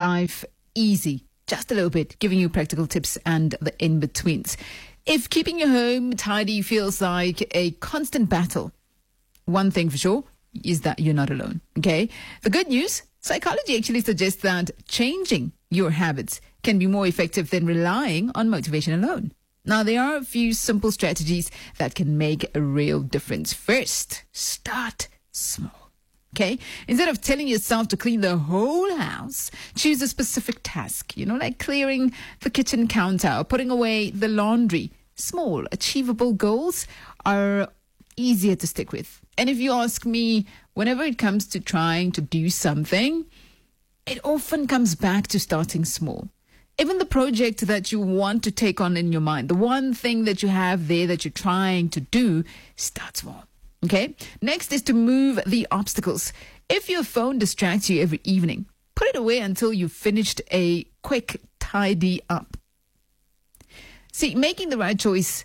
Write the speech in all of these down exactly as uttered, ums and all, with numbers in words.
life easy, just a little bit, giving you practical tips and the in-betweens. If keeping your home tidy feels like a constant battle, one thing for sure is that you're not alone, okay? The good news, psychology actually suggests that changing your habits can be more effective than relying on motivation alone. Now, there are a few simple strategies that can make a real difference. First, start small, okay? Instead of telling yourself to clean the whole house, choose a specific task, you know, like clearing the kitchen counter or putting away the laundry. Small, achievable goals are easier to stick with. And if you ask me, whenever it comes to trying to do something, it often comes back to starting small. Even the project that you want to take on in your mind, the one thing that you have there that you're trying to do, start small. Okay? Next is to move the obstacles. If your phone distracts you every evening, put it away until you've finished a quick tidy up. See, making the right choice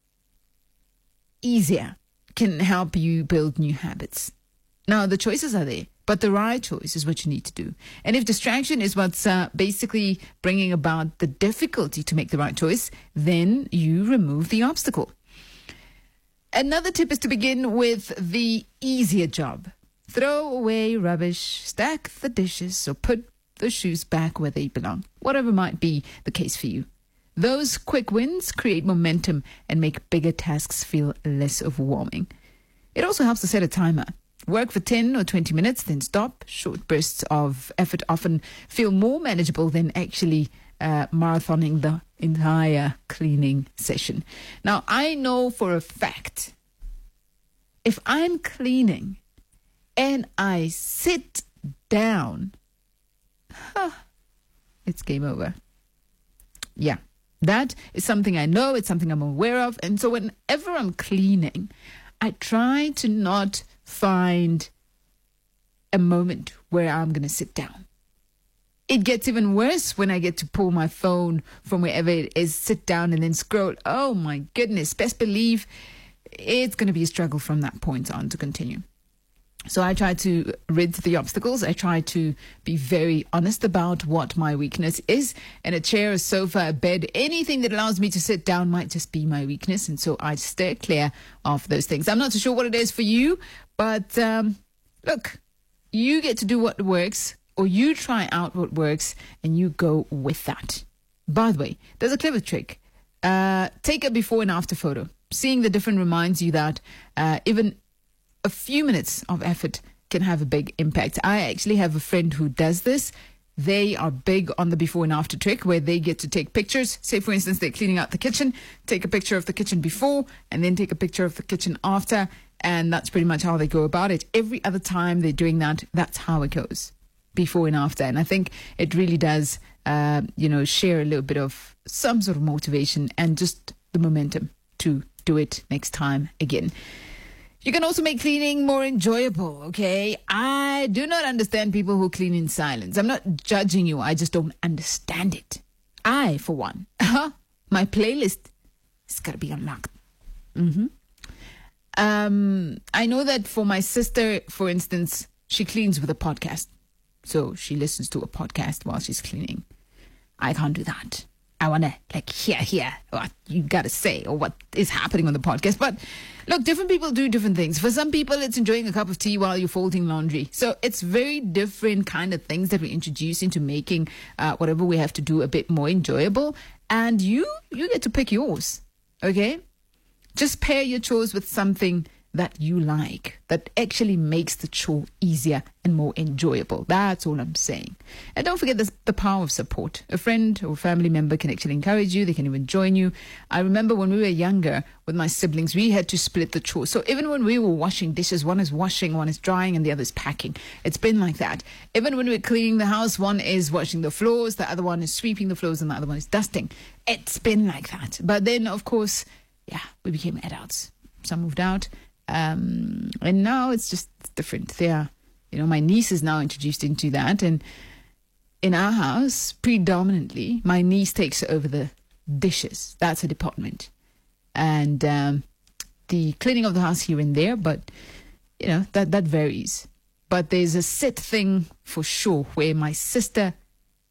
easier can help you build new habits. Now, the choices are there, but the right choice is what you need to do. And if distraction is what's uh, basically bringing about the difficulty to make the right choice, then you remove the obstacle. Another tip is to begin with the easier job. Throw away rubbish, stack the dishes, or put the shoes back where they belong, whatever might be the case for you. Those quick wins create momentum and make bigger tasks feel less overwhelming. It also helps to set a timer. Work for ten or twenty minutes, then stop. Short bursts of effort often feel more manageable than actually uh, marathoning the entire cleaning session. Now, I know for a fact, if I'm cleaning and I sit down, huh, it's game over. Yeah. That is something I know, it's something I'm aware of. And so whenever I'm cleaning, I try to not find a moment where I'm going to sit down. It gets even worse when I get to pull my phone from wherever it is, sit down and then scroll. Oh my goodness, best believe it's going to be a struggle from that point on to continue. So I try to rid the obstacles. I try to be very honest about what my weakness is. And a chair, a sofa, a bed, anything that allows me to sit down might just be my weakness. And so I stay clear of those things. I'm not so sure what it is for you, but um, look, you get to do what works, or you try out what works and you go with that. By the way, there's a clever trick. Uh, take a before and after photo. Seeing the difference reminds you that uh, even a few minutes of effort can have a big impact. I actually have a friend who does this. They are big on the before and after trick, where they get to take pictures. Say, for instance, they're cleaning out the kitchen, take a picture of the kitchen before, and then take a picture of the kitchen after. And that's pretty much how they go about it. Every other time they're doing that, that's how it goes, before and after. And I think it really does, uh, you know, share a little bit of some sort of motivation and just the momentum to do it next time again. You can also make cleaning more enjoyable, okay? I do not understand people who clean in silence. I'm not judging you. I just don't understand it. I, for one, my playlist has got to be unlocked. Mm-hmm. Um, I know that for my sister, for instance, she cleans with a podcast. So she listens to a podcast while she's cleaning. I can't do that. I want to like hear, hear what you got to say or what is happening on the podcast. But look, different people do different things. For some people, it's enjoying a cup of tea while you're folding laundry. So it's very different kind of things that we introduce into making uh, whatever we have to do a bit more enjoyable. And you, you get to pick yours, okay? Just pair your chores with something that you like, that actually makes the chore easier and more enjoyable. That's all I'm saying. And don't forget this, the power of support. A friend or family member can actually encourage you. They can even join you. I remember when we were younger with my siblings, we had to split the chores. So even when we were washing dishes, one is washing, one is drying, and the other is packing. It's been like that. Even when we're cleaning the house, one is washing the floors, the other one is sweeping the floors, and the other one is dusting. It's been like that. But then, of course, yeah, we became adults. Some moved out. Um, and now it's just different. There, you know, my niece is now introduced into that. And in our house, predominantly, my niece takes over the dishes. That's a department. And um, the cleaning of the house here and there, but, you know, that, that varies. But there's a set thing for sure where my sister